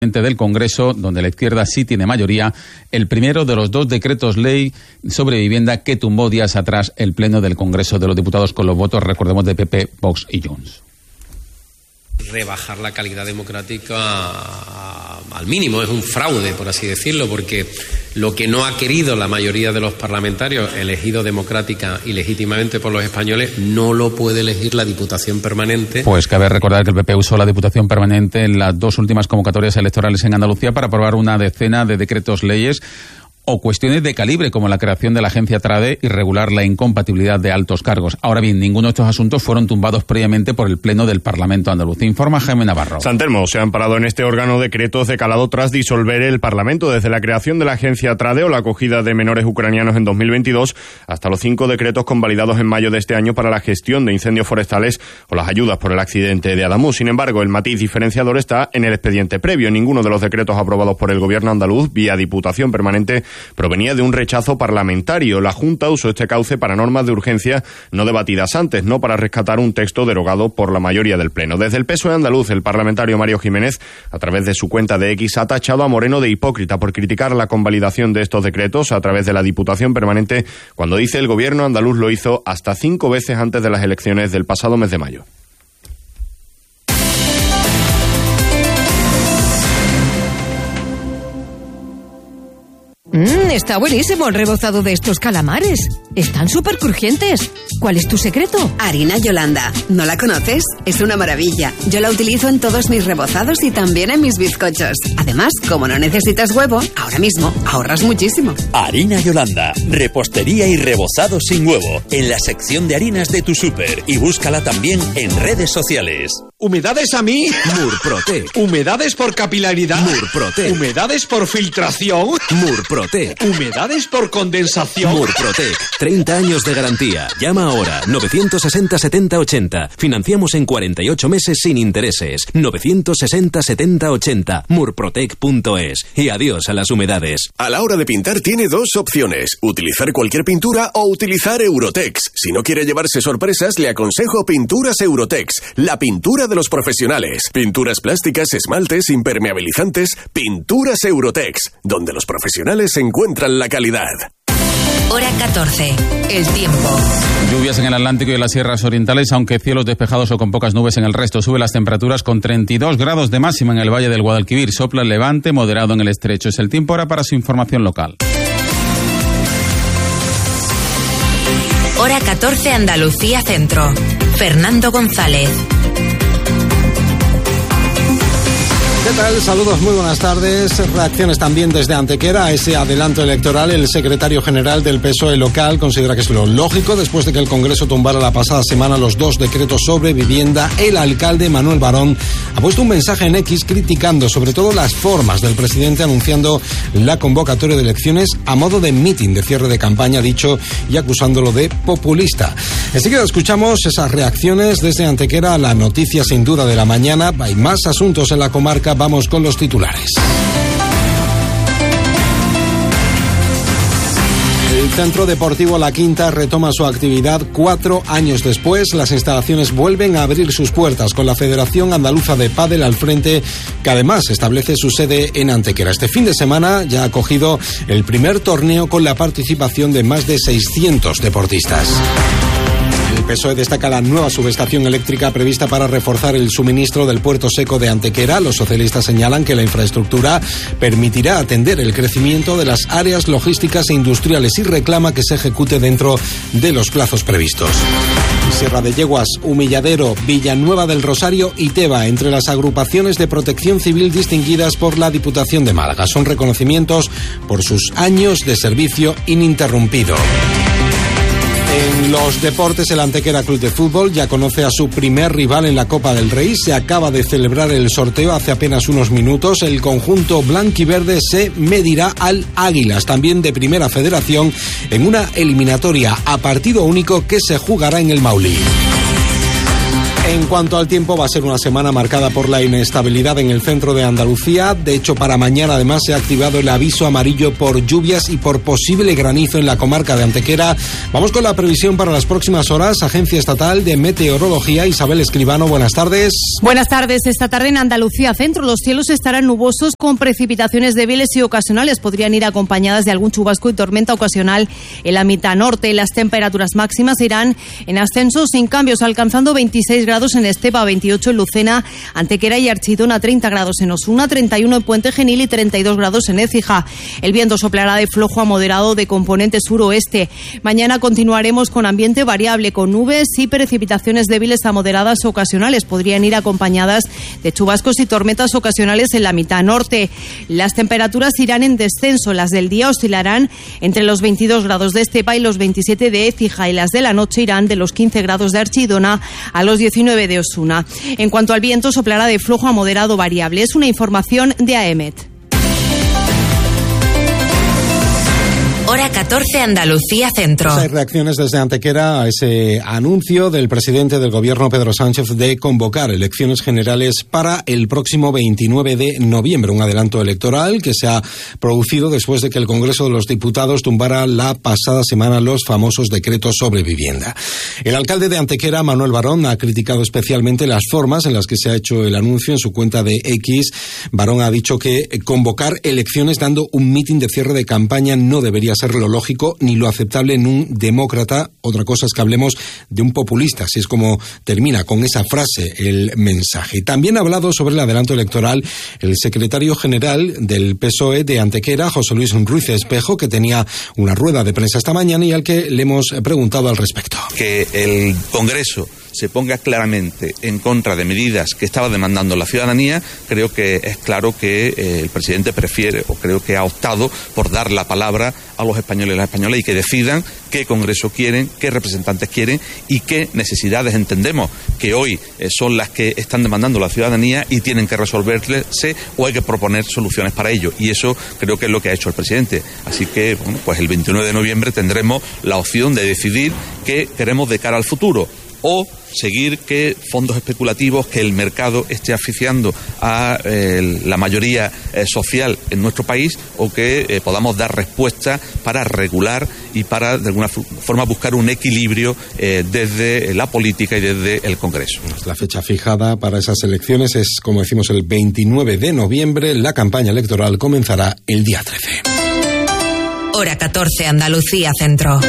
del Congreso, donde la izquierda sí tiene mayoría, el primero de los 2 decretos ley sobre vivienda que tumbó días atrás el Pleno del Congreso de los Diputados con los votos, recordemos, de PP, Vox y Junts. Rebajar la calidad democrática al mínimo, es un fraude, por así decirlo, porque lo que no ha querido la mayoría de los parlamentarios elegidos democrática y legítimamente por los españoles no lo puede elegir la Diputación Permanente. Pues cabe recordar que el PP usó la Diputación Permanente en las 2 últimas convocatorias electorales en Andalucía para aprobar una decena de decretos leyes o cuestiones de calibre, como la creación de la agencia TRADE y regular la incompatibilidad de altos cargos. Ahora bien, ninguno de estos asuntos fueron tumbados previamente por el Pleno del Parlamento andaluz. Informa Jaime Navarro. San Telmo se han parado en este órgano decretos de calado tras disolver el Parlamento, desde la creación de la agencia TRADE o la acogida de menores ucranianos en 2022 hasta los 5 decretos convalidados en mayo de este año para la gestión de incendios forestales o las ayudas por el accidente de Adamuz. Sin embargo, el matiz diferenciador está en el expediente previo. Ninguno de los decretos aprobados por el Gobierno andaluz vía Diputación Permanente provenía de un rechazo parlamentario. La Junta usó este cauce para normas de urgencia no debatidas antes, no para rescatar un texto derogado por la mayoría del Pleno. Desde el PSOE andaluz, el parlamentario Mario Jiménez, a través de su cuenta de X, ha tachado a Moreno de hipócrita por criticar la convalidación de estos decretos a través de la Diputación Permanente, cuando dice el Gobierno andaluz lo hizo hasta 5 veces antes de las elecciones del pasado mes de mayo. Está buenísimo el rebozado de estos calamares. Están súper crujientes. ¿Cuál es tu secreto? Harina Yolanda. ¿No la conoces? Es una maravilla. Yo la utilizo en todos mis rebozados y también en mis bizcochos. Además, como no necesitas huevo, ahora mismo ahorras muchísimo. Harina Yolanda. Repostería y rebozado sin huevo. En la sección de harinas de tu súper. Y búscala también en redes sociales. ¿Humedades a mí? Murprotec. ¿Humedades por capilaridad? Murprotec. ¿Humedades por filtración? Murprotec. ¿Humedades por condensación? Murprotec. 30 años de garantía. Llama ahora. 960 70 80. Financiamos en 48 meses sin intereses. 960 70 80. Murprotec.es. Y adiós a las humedades. A la hora de pintar tiene 2 opciones. Utilizar cualquier pintura o utilizar Eurotex. Si no quiere llevarse sorpresas, le aconsejo Pinturas Eurotex. La pintura de los profesionales. Pinturas plásticas, esmaltes, impermeabilizantes. Pinturas Eurotex. Donde los profesionales encuentran la calidad. Hora 14. El tiempo. Lluvias en el Atlántico y en las sierras orientales, aunque cielos despejados o con pocas nubes en el resto. Suben las temperaturas con 32 grados de máxima en el Valle del Guadalquivir. Sopla el levante, moderado en el estrecho. Es el tiempo ahora para su información local. Hora 14, Andalucía Centro. Fernando González. ¿Qué tal? Saludos, muy buenas tardes. Reacciones también desde Antequera a ese adelanto electoral. El secretario general del PSOE local considera que es lo lógico después de que el Congreso tumbara la pasada semana los 2 decretos sobre vivienda. El alcalde Manuel Barón ha puesto un mensaje en X criticando sobre todo las formas del presidente, anunciando la convocatoria de elecciones a modo de mitin de cierre de campaña, dicho, y acusándolo de populista. Enseguida escuchamos esas reacciones desde Antequera a la noticia sin duda de la mañana. Hay más asuntos en la comarca. Vamos con los titulares. El Centro Deportivo La Quinta retoma su actividad 4 años después. Las instalaciones vuelven a abrir sus puertas con la Federación Andaluza de Pádel al frente, que además establece su sede en Antequera. Este fin de semana ya ha acogido el primer torneo con la participación de más de 600 deportistas. El PSOE destaca la nueva subestación eléctrica prevista para reforzar el suministro del puerto seco de Antequera. Los socialistas señalan que la infraestructura permitirá atender el crecimiento de las áreas logísticas e industriales y reclama que se ejecute dentro de los plazos previstos. Sierra de Yeguas, Humilladero, Villanueva del Rosario y Teba, entre las agrupaciones de protección civil distinguidas por la Diputación de Málaga. Son reconocimientos por sus años de servicio ininterrumpido. En los deportes, el Antequera Club de Fútbol ya conoce a su primer rival en la Copa del Rey. Se acaba de celebrar el sorteo hace apenas unos minutos. El conjunto blanquiverde se medirá al Águilas, también de Primera Federación, en una eliminatoria a partido único que se jugará en el Maulí. En cuanto al tiempo, va a ser una semana marcada por la inestabilidad en el centro de Andalucía. De hecho, para mañana además se ha activado el aviso amarillo por lluvias y por posible granizo en la comarca de Antequera. Vamos con la previsión para las próximas horas. Agencia Estatal de Meteorología, Isabel Escribano, buenas tardes. Buenas tardes. Esta tarde en Andalucía Centro los cielos estarán nubosos con precipitaciones débiles y ocasionales. Podrían ir acompañadas de algún chubasco y tormenta ocasional en la mitad norte. Las temperaturas máximas irán en ascenso sin cambios, alcanzando 26 grados en Estepa, 28 en Lucena, Antequera y Archidona, 30 grados en Osuna, 31 en Puente Genil y 32 grados en Écija. El viento soplará de flojo a moderado de componente suroeste. Mañana continuaremos con ambiente variable, con nubes y precipitaciones débiles a moderadas ocasionales. Podrían ir acompañadas de chubascos y tormentas ocasionales en la mitad norte. Las temperaturas irán en descenso. Las del día oscilarán entre los 22 grados de Estepa y los 27 de Écija, y las de la noche irán de los 15 grados de Archidona a los 19 de Osuna. En cuanto al viento, soplará de flojo a moderado variable. Es una información de AEMET. Hora 14, Andalucía Centro. Hay reacciones desde Antequera a ese anuncio del presidente del gobierno, Pedro Sánchez, de convocar elecciones generales para el próximo 29 de noviembre. Un adelanto electoral que se ha producido después de que el Congreso de los Diputados tumbara la pasada semana los famosos decretos sobre vivienda. El alcalde de Antequera, Manuel Barón, ha criticado especialmente las formas en las que se ha hecho el anuncio en su cuenta de X. Barón ha dicho que convocar elecciones dando un mitin de cierre de campaña no debería ser lo lógico ni lo aceptable en un demócrata. Otra cosa es que hablemos de un populista, así es como termina con esa frase el mensaje. También ha hablado sobre el adelanto electoral el secretario general del PSOE de Antequera, José Luis Ruiz Espejo, que tenía una rueda de prensa esta mañana y al que le hemos preguntado al respecto. Que el Congreso se ponga claramente en contra de medidas que estaba demandando la ciudadanía, creo que es claro que el presidente prefiere, o creo que ha optado por dar la palabra a los españoles y las españolas y que decidan qué Congreso quieren, qué representantes quieren y qué necesidades entendemos que hoy son las que están demandando la ciudadanía y tienen que resolverse o hay que proponer soluciones para ello. Y eso creo que es lo que ha hecho el presidente. Así que, bueno, pues el 29 de noviembre tendremos la opción de decidir qué queremos de cara al futuro, o seguir que fondos especulativos, que el mercado esté asfixiando a la mayoría social en nuestro país, o que podamos dar respuesta para regular y para de alguna forma buscar un equilibrio desde la política y desde el Congreso. La fecha fijada para esas elecciones es, como decimos, el 29 de noviembre. La campaña electoral comenzará el día 13. Hora 14, Andalucía Centro.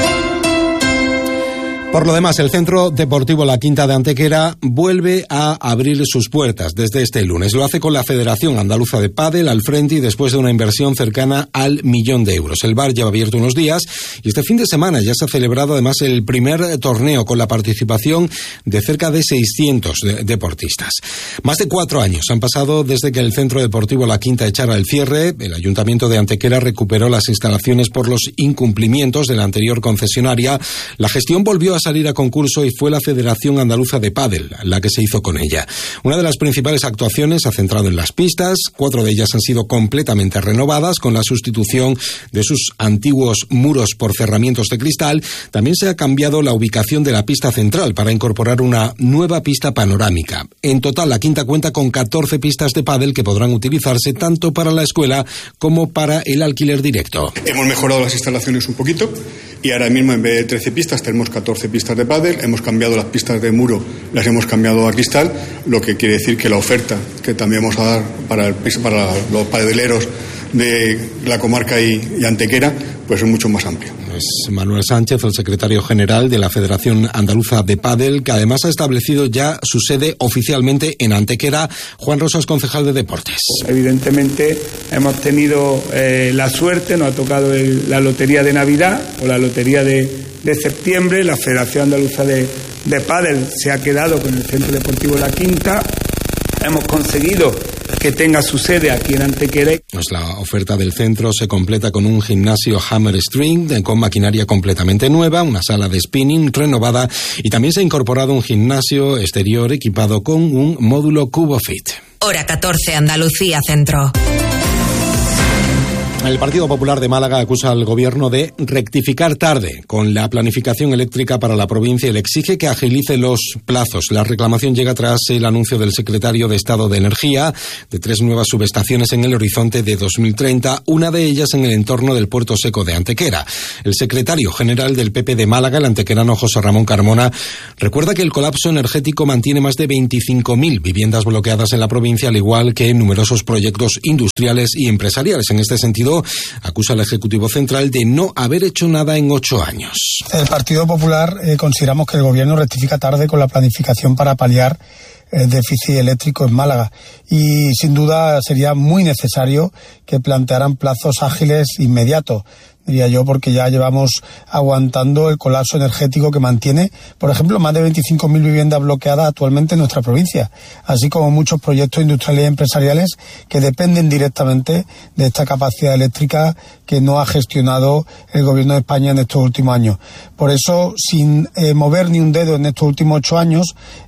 Por lo demás, el Centro Deportivo La Quinta de Antequera vuelve a abrir sus puertas desde este lunes. Lo hace con la Federación Andaluza de Pádel al frente y después de una inversión cercana al 1.000.000 de euros. El bar lleva abierto unos días y este fin de semana ya se ha celebrado además el primer torneo con la participación de cerca de 600 deportistas. Más de 4 años han pasado desde que el Centro Deportivo La Quinta echara el cierre. El Ayuntamiento de Antequera recuperó las instalaciones por los incumplimientos de la anterior concesionaria. La gestión volvió a salir a concurso y fue la Federación Andaluza de Pádel la que se hizo con ella. Una de las principales actuaciones ha centrado en las pistas. 4 de ellas han sido completamente renovadas con la sustitución de sus antiguos muros por cerramientos de cristal. También se ha cambiado la ubicación de la pista central para incorporar una nueva pista panorámica. En total, la Quinta cuenta con 14 pistas de pádel que podrán utilizarse tanto para la escuela como para el alquiler directo. Hemos mejorado las instalaciones un poquito y ahora mismo en vez de 13 pistas tenemos 14 pistas de pádel. Hemos cambiado las pistas de muro, las hemos cambiado a cristal, lo que quiere decir que la oferta que también vamos a dar para los padeleros de la comarca y Antequera pues es mucho más amplia. Es Manuel Sánchez, el secretario general de la Federación Andaluza de Pádel, que además ha establecido ya su sede oficialmente en Antequera. Juan Rosas, concejal de Deportes. Evidentemente hemos tenido la suerte, nos ha tocado la lotería de Navidad o la lotería de septiembre. La Federación Andaluza de Pádel se ha quedado con el Centro Deportivo La Quinta. Hemos conseguido que tenga su sede aquí en Antequera. Pues la oferta del centro se completa con un gimnasio Hammer String con maquinaria completamente nueva, una sala de spinning renovada y también se ha incorporado un gimnasio exterior equipado con un módulo CuboFit. Hora 14, Andalucía Centro. El Partido Popular de Málaga acusa al gobierno de rectificar tarde con la planificación eléctrica para la provincia y le exige que agilice los plazos. La reclamación llega tras el anuncio del secretario de Estado de Energía de 3 nuevas subestaciones en el horizonte de 2030, una de ellas en el entorno del puerto seco de Antequera. El secretario general del PP de Málaga, el antequerano José Ramón Carmona, recuerda que el colapso energético mantiene más de 25.000 viviendas bloqueadas en la provincia, al igual que numerosos proyectos industriales y empresariales. En este sentido, acusa al Ejecutivo Central de no haber hecho nada en 8 años. El Partido Popular consideramos que el Gobierno rectifica tarde con la planificación para paliar el déficit eléctrico en Málaga y sin duda sería muy necesario que plantearan plazos ágiles inmediatos, diría yo, porque ya llevamos aguantando el colapso energético que mantiene, por ejemplo, más de 25.000 viviendas bloqueadas actualmente en nuestra provincia, así como muchos proyectos industriales y empresariales que dependen directamente de esta capacidad eléctrica que no ha gestionado el Gobierno de España en estos últimos años. Por eso, sin mover ni un dedo en estos últimos 8 años,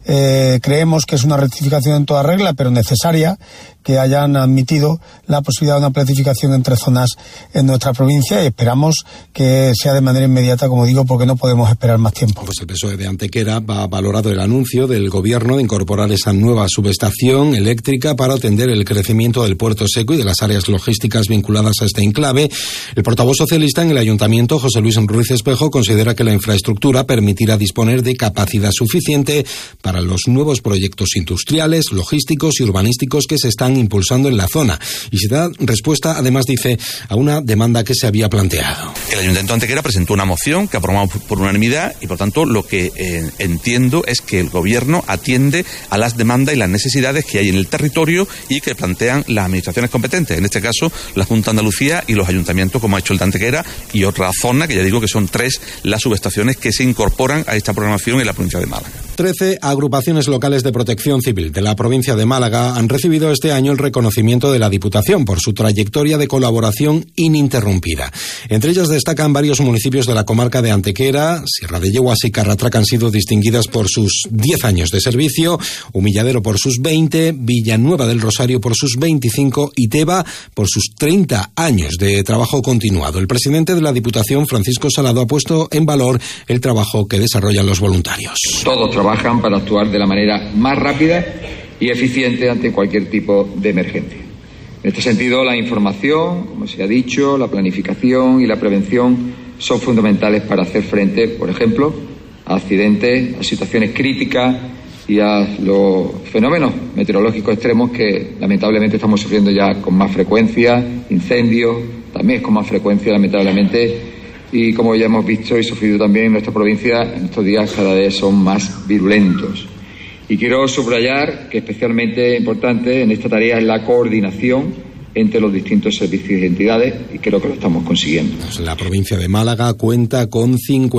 creemos que es una rectificación en toda regla, pero necesaria, que hayan admitido la posibilidad de una planificación entre zonas en nuestra provincia y esperamos que sea de manera inmediata, como digo, porque no podemos esperar más tiempo. Pues el PSOE de Antequera ha valorado el anuncio del Gobierno de incorporar esa nueva subestación eléctrica para atender el crecimiento del puerto seco y de las áreas logísticas vinculadas a este enclave. El portavoz socialista en el Ayuntamiento, José Luis Ruiz Espejo, considera que la infraestructura permitirá disponer de capacidad suficiente para los nuevos proyectos industriales, logísticos y urbanísticos que se están impulsando en la zona. Y se da respuesta, además, dice, a una demanda que se había planteado. El Ayuntamiento de Antequera presentó una moción que aprobamos por unanimidad y, por tanto, lo que entiendo es que el Gobierno atiende a las demandas y las necesidades que hay en el territorio y que plantean las administraciones competentes, en este caso la Junta de Andalucía y los ayuntamientos, como ha hecho el de Antequera, y otra zona, que ya digo que son 3 las subestaciones que se incorporan a esta programación en la provincia de Málaga. 13 agrupaciones locales de protección civil de la provincia de Málaga han recibido este año el reconocimiento de la Diputación por su trayectoria de colaboración ininterrumpida. Entre ellas destacan varios municipios de la comarca de Antequera, Sierra de Yeguas y Carratra, que han sido distinguidas por sus 10 años de servicio, Humilladero por sus 20, Villanueva del Rosario por sus 25 y Teba por sus 30 años de trabajo continuado. El presidente de la Diputación, Francisco Salado, ha puesto en valor el trabajo que desarrollan los voluntarios. Todos trabajan para actuar de la manera más rápida y eficiente ante cualquier tipo de emergencia. En este sentido, la información, como se ha dicho, la planificación y la prevención son fundamentales para hacer frente, por ejemplo, a accidentes, a situaciones críticas y a los fenómenos meteorológicos extremos que lamentablemente estamos sufriendo ya con más frecuencia, incendios, también con más frecuencia lamentablemente, y como ya hemos visto y sufrido también en nuestra provincia, en estos días cada vez son más virulentos. Y quiero subrayar que especialmente importante en esta tarea es la coordinación entre los distintos servicios y entidades, y creo que lo estamos consiguiendo. La provincia de Málaga cuenta con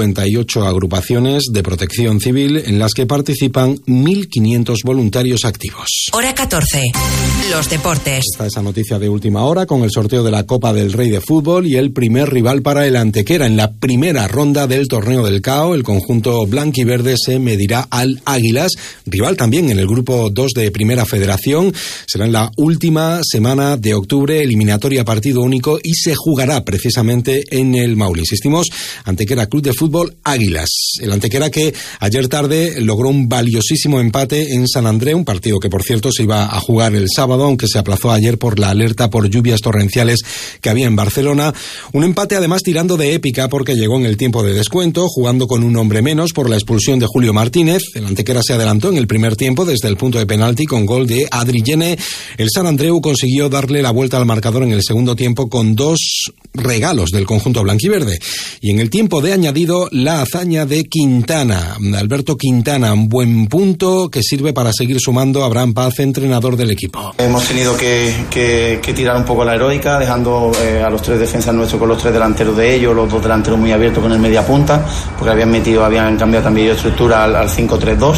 58 agrupaciones de protección civil en las que participan 1.500 voluntarios activos. Hora 14. Los deportes. Esta es la noticia de última hora con el sorteo de la Copa del Rey de Fútbol y el primer rival para el Antequera. En la primera ronda del torneo del CAO, el conjunto blanquiverde se medirá al Águilas, rival también en el grupo 2 de Primera Federación. Será en la última semana de octubre, eliminatoria partido único, y se jugará precisamente en el Maule. Insistimos, Antequera Club de Fútbol Águilas. El Antequera que ayer tarde logró un valiosísimo empate en San Andreu, un partido que por cierto se iba a jugar el sábado, aunque se aplazó ayer por la alerta por lluvias torrenciales que había en Barcelona. Un empate además tirando de épica porque llegó en el tiempo de descuento, jugando con un hombre menos por la expulsión de Julio Martínez. El Antequera se adelantó en el primer tiempo desde el punto de penalti con gol de Adri Llene. El San Andreu consiguió darle la vuelta al marcador en el segundo tiempo con 2 regalos del conjunto blanquiverde. Y en el tiempo de añadido, la hazaña de Quintana, Alberto Quintana, un buen punto que sirve para seguir sumando a Abraham Paz, entrenador del equipo. Hemos tenido que tirar un poco la heroica, dejando a los 3 defensas nuestros con los 3 delanteros de ellos, los 2 delanteros muy abiertos con el media punta, porque habían cambiado también de estructura al 5-3-2.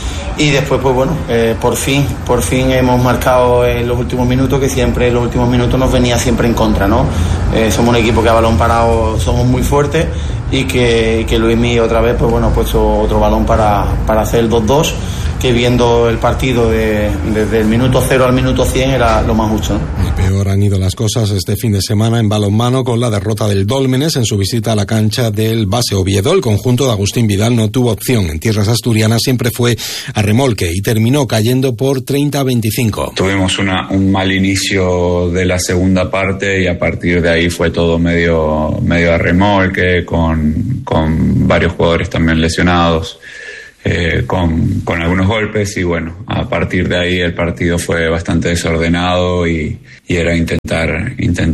Y después, pues bueno, por fin hemos marcado en los últimos minutos, que siempre en los últimos minutos nos venía siempre en contra, ¿no? Somos un equipo que a balón parado somos muy fuertes y que Luismi otra vez, pues bueno, ha puesto otro balón para hacer el 2-2. que viendo el partido desde el minuto 0 al minuto 100 era lo más justo, ¿no? Y peor han ido las cosas este fin de semana en balonmano con la derrota del Dólmenes en su visita a la cancha del Base Oviedo. El conjunto de Agustín Vidal no tuvo opción. En tierras asturianas siempre fue a remolque y terminó cayendo por 30-25. Tuvimos un mal inicio de la segunda parte y a partir de ahí fue todo medio a remolque, con varios jugadores también lesionados. Con algunos golpes y bueno, a partir de ahí el partido fue bastante desordenado y era intentar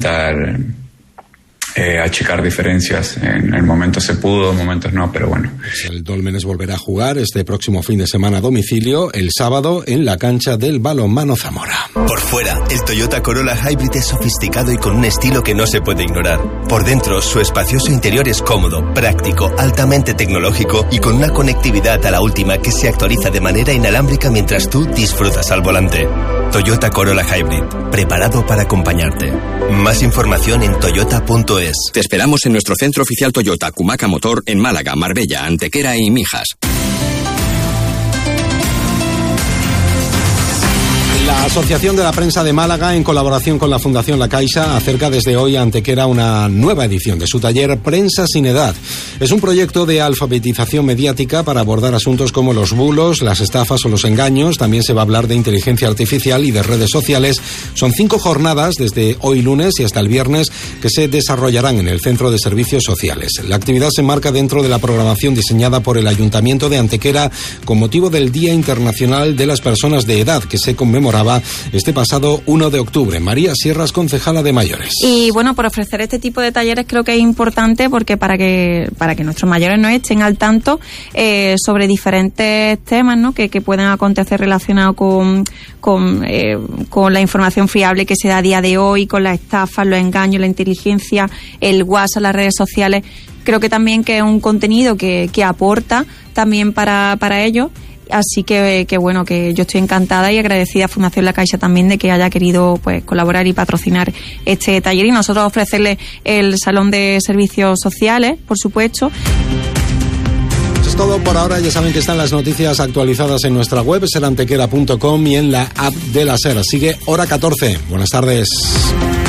achicar diferencias. En el momento se pudo, en momentos no, pero bueno. El Dólmenes volverá a jugar este próximo fin de semana a domicilio, el sábado, en la cancha del Balonmano Zamora. Por fuera, el Toyota Corolla Hybrid es sofisticado y con un estilo que no se puede ignorar. Por dentro, su espacioso interior es cómodo, práctico, altamente tecnológico y con una conectividad a la última que se actualiza de manera inalámbrica mientras tú disfrutas al volante. Toyota Corolla Hybrid, preparado para acompañarte. Más información en toyota.es. Te esperamos en nuestro centro oficial Toyota Cumaca Motor en Málaga, Marbella, Antequera y Mijas. La Asociación de la Prensa de Málaga, en colaboración con la Fundación La Caixa, acerca desde hoy a Antequera una nueva edición de su taller Prensa sin Edad. Es un proyecto de alfabetización mediática para abordar asuntos como los bulos, las estafas o los engaños. También se va a hablar de inteligencia artificial y de redes sociales. Son 5 jornadas desde hoy lunes y hasta el viernes que se desarrollarán en el Centro de Servicios Sociales. La actividad se enmarca dentro de la programación diseñada por el Ayuntamiento de Antequera con motivo del Día Internacional de las Personas de Edad, que se conmemoraba este pasado 1 de octubre. María Sierras, concejala de mayores. Y bueno, por ofrecer este tipo de talleres creo que es importante porque para que nuestros mayores no estén al tanto sobre diferentes temas, ¿no? que pueden acontecer relacionados con la información fiable que se da a día de hoy, con las estafas, los engaños, la inteligencia, el WhatsApp, las redes sociales. Creo que también que es un contenido que aporta también para ellos. Así que bueno, que yo estoy encantada y agradecida a Fundación La Caixa también de que haya querido pues colaborar y patrocinar este taller y nosotros ofrecerle el Salón de Servicios Sociales, por supuesto. Eso es todo por ahora. Ya saben que están las noticias actualizadas en nuestra web, serantequera.com, y en la app de la SER. Sigue Hora 14. Buenas tardes.